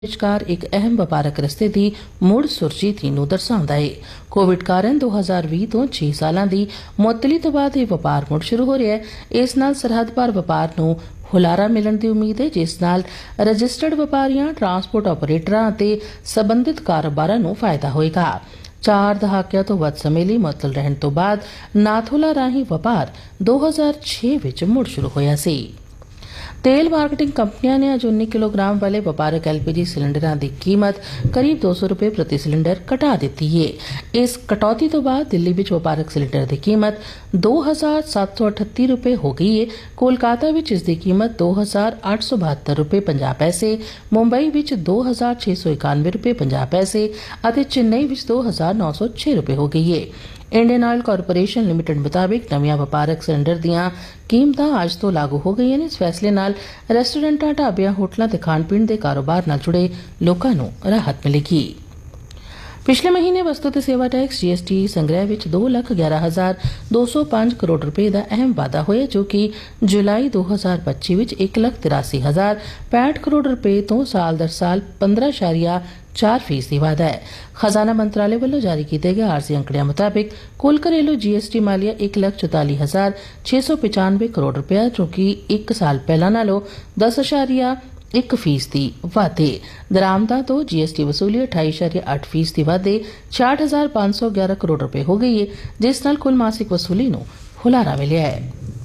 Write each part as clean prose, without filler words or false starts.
ਵਿਚਕਾਰ ਇੱਕ ਅਹਿਮ ਵਪਾਰਕ ਰਸਤੇ ਦੀ ਮੁੜ ਸੁਰਜੀਤ ਨੂੰ ਦਰਸਾਉਂਦਾ ਹੈ। ਕੋਵਿਡ ਕਾਰਨ 2020 ਤੋਂ 6 ਸਾਲਾਂ ਦੀ ਮੁਅੱਤਲੀ ਤੋਂ ਬਾਅਦ ਇਹ ਵਪਾਰ ਮੁੜ ਸ਼ੁਰੂ ਹੋ ਰਿਹਾ ਹੈ। ਇਸ ਨਾਲ ਸਰਹੱਦ ਪਾਰ ਵਪਾਰ ਨੂੰ ਹੁਲਾਰਾ ਮਿਲਣ ਦੀ ਉਮੀਦ ਹੈ, ਜਿਸ ਨਾਲ ਰਜਿਸਟਰਡ ਵਪਾਰੀਆਂ, ਟਰਾਂਸਪੋਰਟ ਆਪਰੇਟਰਾਂ ਅਤੇ ਸਬੰਧਿਤ ਕਾਰੋਬਾਰਾਂ ਨੂੰ ਫਾਇਦਾ ਹੋਏਗਾ। 4 ਦਹਾਕਿਆਂ ਤੋਂ ਵੱਧ ਸਮੇਂ ਲਈ ਮੁਅੱਤਲ ਰਹਿਣ ਤੋਂ ਬਾਅਦ ਨਾਥੂਲਾ ਰਾਹੀਂ ਵਪਾਰ 2006 ਵਿੱਚ ਮੁੜ ਸ਼ੁਰੂ ਹੋਇਆ ਸੀ। तेल मार्केटिंग कंपनियां ने अज 19 किलोग्राम वाले व्यापारक LPG सिलेंडर की कीमत करीब 200 रुपए प्रति सिलेंडर घटा दी है। इस कटौती तो बाद दिल्ली में व्यापारक सिलेंडर की कीमत 2738 रुपए हो गई है। कोलकाता में इसकी कीमत 2872 रुपए 50 पैसे, मुंबई में 2691 रुपए 50 पैसे और चेन्नई में 2906 रुपए हो गई है। इंडियन ऑयल कारपोरेशन लिमिटेड मुताबिक नवीं व्यापारक सिलेंडर दीआं कीमतां अज तो लागू हो गई हैं। इस फैसले नाल रेस्टोरेंटां, ढाबियां, होटलों ते खाण पीण दे कारोबार नाल जुड़े लोकां नूं राहत मिलेगी। पिछले महीने वस्तु ते सेवा टैक्स GST संग्रह विच 2,11,205 करोड़ रुपए का अहम वाधा होया, जो कि जुलाई 2025 विच 1,83,065 करोड़ रुपए तो साल दर साल 15.4% वाधा है। खजाना मंत्रालय वालों जारी किए गए आरजी अंकड़ियां मुताबिक कुल घरेलू GST मालिया 1,44,695 करोड़ रुपया, जो कि एक साल पहला नालों 10.1% वाधे। दरामदा तो GST वसूली 28.8% वाधे 66,511 करोड़ रुपए हो गई है, जिस नाल कुल मासिक वसूली नूं हुलारा मिलिया है।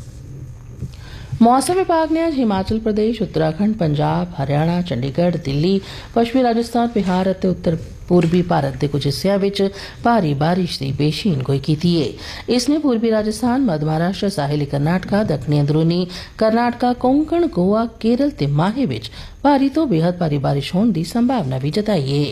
मौसम विभाग ने आज हिमाचल प्रदेश, उत्तराखंड, पंजाब, हरियाणा, चंडीगढ़, दिल्ली, पश्चिमी राजस्थान, बिहार और उत्तर पूर्वी भारत के कुछ हिस्सों में भारी बारिश की पेशीनगोई की है। इसने पूर्वी राजस्थान, मध्य महाराष्ट्र, साहिली कर्नाटका, दक्षिणी अंदरूनी कर्नाटका, कोंकण, गोवा, केरल ते माहे विच भारी तो बेहद भारी बारिश होने की संभावना भी जताई है।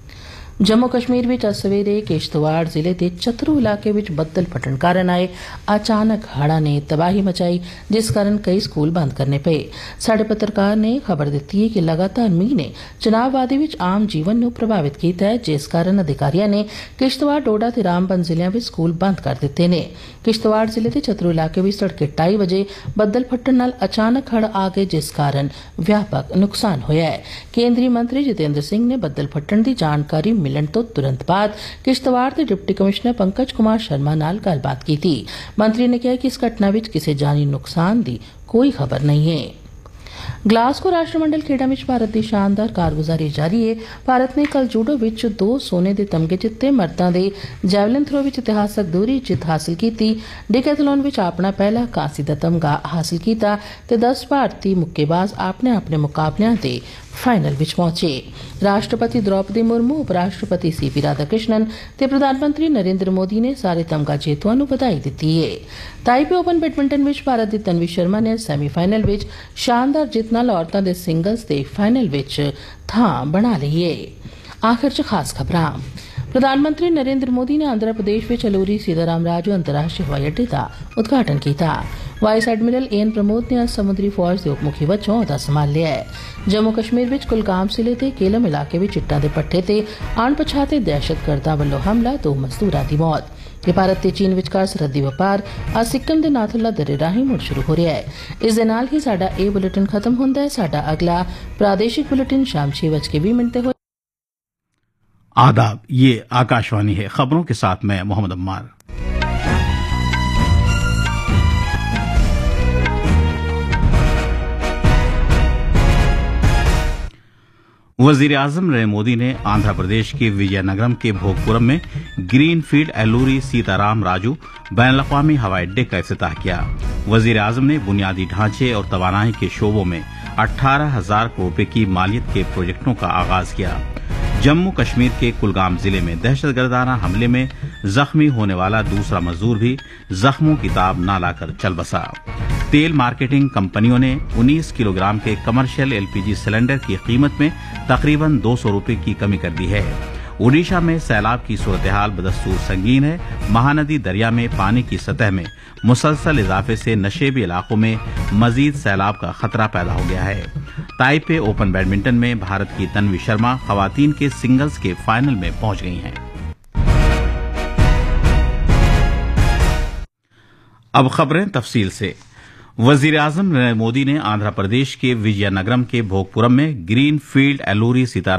जम्मू कश्मीर में अज सवेरे किश्तवाड़ जिले के चतरू इलाके में बदल फटन कारण आए अचानक हड़ा ने तबाही मचाई, जिस कारण कई स्कूल बंद करने पे। साडे पत्रकार ने खबर दी है कि लगातार मींह ने चनाब वादी में आम जीवन को प्रभावित किया है, जिस कारण अधिकारियों ने किश्तवाड़, डोडा ते रामबन जिलों में स्कूल बंद कर दिते ने। किश्तवाड़ जिले के चतरू इलाके में तड़के 2:30 बजे बदल फटन नाल अचानक हड़ आ गए, जिस कारण व्यापक नुकसान होया है। केंद्रीय मंत्री जितेंद्र सिंह ने बदल फटन की जानकारी मिलन तो तुरंत बाद किश्तवाड़ के डिप्टी कमिश्नर पंकज कुमार शर्मा नाल गलबात की थी। मंत्री ने कहा कि इस घटना में किसी जानी नुकसान की कोई खबर नहीं है। ग्लासगो राष्ट्रमंडल खेडा में भारत की शानदार कारगुजारी जारी है। भारत ने कल जूडो विच 2 सोने के तमगे जिते, मर्दां दे जैवलिन थ्रो विच इतिहासक दूरी जित हासिल की, डिकैथलॉन विच अपना पहला कांसी का तमगा हासिल किया ते 10 भारतीय मुक्केबाज अपने अपने मुकाबलियां ते फाइनल विच पहुंचे। राष्ट्रपति द्रौपदी मुर्मू, उपराष्ट्रपति CP राधाकृष्णन ते प्रधानमंत्री नरेंद्र मोदी ने सारे तमगा जेतुआं नूं बधाई दी है। ताइपे ओपन बैडमिंटन विच भारत की तन्वी शर्मा ने सैमीफाइनल विच शानदार जित नाल औरतां दे सिंगल्स ते फाइनल विच थां बना ली है। आखिर च खास खबरां। प्रधानमंत्री नरेंद्र मोदी ने आंध्र प्रदेश में अलूरी सीताराम राजू अंतर्राष्ट्रीय हवाई अड्डे का उद्घाटन किया। वाइस एडमिरल AN प्रमोद ने आज समुद्री फौज के उप मुखी वजों अहदा संभाल लिया है। जम्मू कश्मीर में कुलगाम जिले के केलम इलाके में चिट्टां दे पट्टे ते अणपछाते दहशतगर्दां वल्लों हमला, 2 मजदूरां दी मौत। भारत ते चीन विचकार सरहदी व्यापार आज सिक्किम के नाथुला दर्रे राहीं मुड़ शुरू हो रहा है। इस दे नाल ही साडा ए बुलेटिन खत्म हुंदा है। साडा अगला प्रादेशिक बुलेटिन शाम 6:20 हो। आदाब, ये आकाशवाणी है। खबरों के साथ मैं मोहम्मद अम्मार। वजीर आजम नरेंद्र मोदी ने आंध्र प्रदेश के विजयनगरम के भोगपुरम में ग्रीनफील्ड एलूरी सीताराम राजू बैनुल-अक़वामी हवाई अड्डे का इफ्तिताह किया। वजीर आजम ने बुनियादी ढांचे और तवानाई के शोबों में 18,000 करोड़ रुपए की मालियत के प्रोजेक्टों का आगाज किया। जम्मू कश्मीर के कुलगाम जिले में दहशतगर्दाना हमले में जख्मी होने वाला दूसरा मजदूर भी जख्मों की ताब न लाकर चल बसा। तेल मार्केटिंग कंपनियों ने 19 किलोग्राम के कमर्शियल LPG सिलेंडर की कीमत में तकरीबन 200 रुपए की कमी कर दी है। ओडिशा में सैलाब की सूरत-ए-हाल बदस्तूर संगीन है। महानदी दरिया में पानी की सतह में मुसलसल इजाफे से नशेबी इलाकों में मजीद सैलाब का खतरा पैदा हो गया है। ताइपे ओपन बैडमिंटन में भारत की तन्वी शर्मा खवातीन के सिंगल्स के फाइनल में पहुंच गई हैं। अब खबरें तफसील से। वजीर आजम नरेंद्र मोदी ने आंध्र प्रदेश के विजयनगरम के भोगपुरम में ग्रीन फील्ड एलूरी सीताराम